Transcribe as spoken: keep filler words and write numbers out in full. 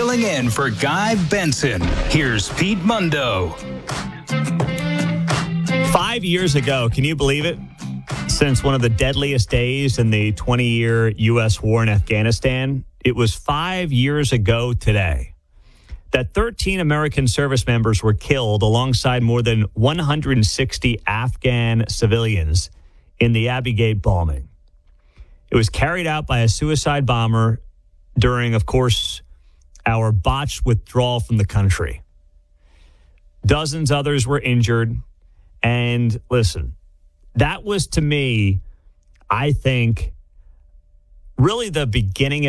filling in for Guy Benson. Here's Pete Mundo. Five years ago, can you believe it? Since one of the deadliest days in the twenty-year U S war in Afghanistan, it was five years ago today that thirteen American service members were killed alongside more than one hundred sixty Afghan civilians in the Abbey Gate bombing. It was carried out by a suicide bomber during, of course, our botched withdrawal from the country. Dozens others were injured. And listen, that was, to me, I think, really the beginning of